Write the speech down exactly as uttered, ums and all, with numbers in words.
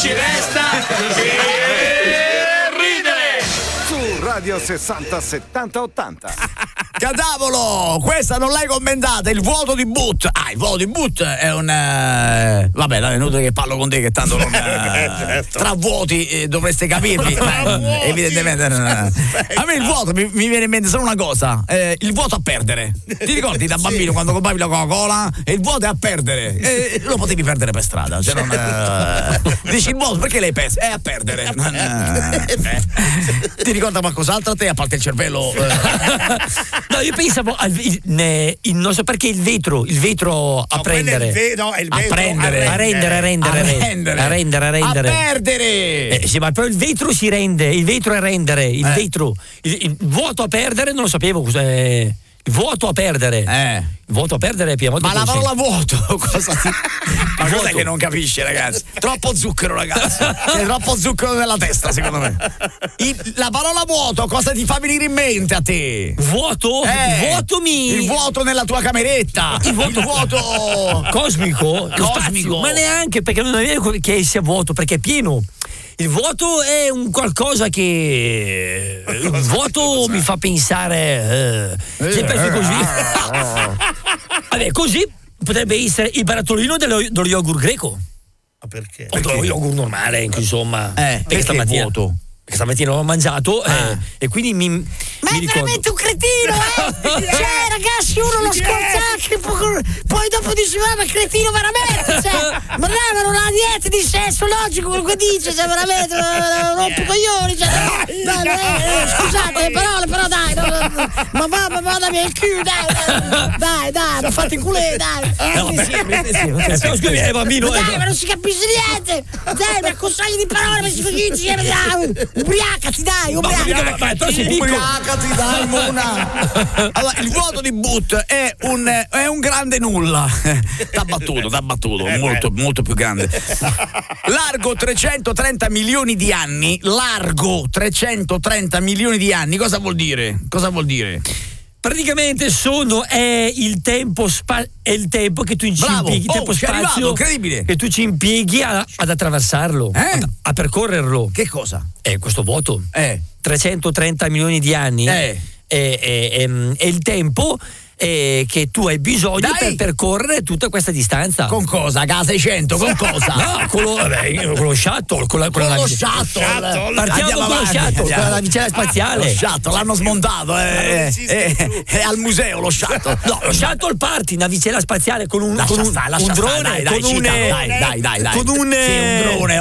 ci resta che ridere. Su Radio sessanta settanta ottanta. Cadavolo, questa non l'hai commentata, il vuoto di Boot. Ah, il vuoto di Boot è un eh... vabbè, è inutile che parlo con te che tanto non eh... certo. Tra vuoti eh, dovreste capirvi. Beh, evidentemente non... A me il vuoto mi, mi viene in mente solo una cosa, eh, il vuoto a perdere. Ti ricordi da bambino sì. quando compravi la Coca-Cola e il vuoto è a perdere e lo potevi perdere per strada, cioè non, eh... dici il vuoto perché l'hai perso? È a perdere. Non, eh... Ti ricorda qualcos'altro a te a parte il cervello? Eh... No, io pensavo al il, ne, il, non so perché il vetro, il vetro a no, prendere. Il ve- no, il a prendere, a rendere, a rendere, a rendere, a rendere, a rendere. A perdere. Eh, sì, ma poi il vetro si rende, il vetro è rendere, il eh. vetro, il, il vuoto a perdere non lo sapevo cos'è. Vuoto a perdere. Eh. Vuoto a perdere è Ma la parola vuoto cosa ti... Ma vuoto. cos'è che non capisce, ragazzi? Troppo zucchero, ragazzi. C'è troppo zucchero nella testa, secondo me. Il, la parola vuoto cosa ti fa venire in mente a te? Vuoto? Eh, vuoto mi... Il vuoto nella tua cameretta. Il vuoto, il vuoto... cosmico. Cosmico. Ma neanche perché non è vero che sia vuoto, perché è pieno. Il vuoto è un qualcosa che il vuoto mi fa pensare eh, sempre così. Vabbè, così potrebbe essere il barattolino dello, dello yogurt greco. Ma perché? O dello yogurt normale, insomma. Eh, perché stamattina vuoto? Perché stamattina l'ho mangiato ah. eh, e quindi mi Ma mi è ricordo. veramente un cretino, eh? Cioè, ragazzi, uno lo scorzacca, poi, poi dopo dice, ma è cretino veramente, cioè, ma dai, ma non ha niente di senso logico quello che dice, cioè, veramente, rompi coglioni, cioè, dai, dai, eh, scusate le parole, però dai, no, no, ma va, ma va, dammi il culo, dai, dai, dai, ma fate in culè, dai. No, scusi, è bambino. Dai, ma non si capisce niente, dai, ma consagli di parole, ma si così insieme, dai. Ubriacati, dai, ubriacati. Ma, ma, ma, ma sei piccolo. Ubriacati, dai, Mona. Allora, il vuoto di Boot è un, è un grande nulla. T'ha battuto, t'ha battuto, molto, molto più grande. Largo trecentotrenta milioni di anni. Largo trecentotrenta milioni di anni. Cosa vuol dire? Cosa vuol dire? Praticamente sono è il tempo spa, è il tempo che tu ci Bravo. impieghi, Oh, tempo sei spazio arrivato, incredibile. che tu ci impieghi a, ad attraversarlo, eh? ad, a percorrerlo. Che cosa? È questo vuoto. Eh. trecentotrenta milioni di anni. Eh. È, è, è, è il tempo eh, che tu hai bisogno Dai. per percorrere tutta questa distanza. Con cosa? K seicento, con cosa? No, con lo, vabbè, con lo shuttle, con, la, con, con la, lo shuttle. Partiamo Andiamo con lo avanti, shuttle, andiamo. con la navicella spaziale. Lo shuttle l'hanno smontato, è, è, è al museo lo shuttle. No, lo shuttle parti, navicella spaziale con un, Lascia con un, stare, lascia un drone, stare, dai, dai, con un, cita, dai, dai, dai, dai. con un, sì, un drone.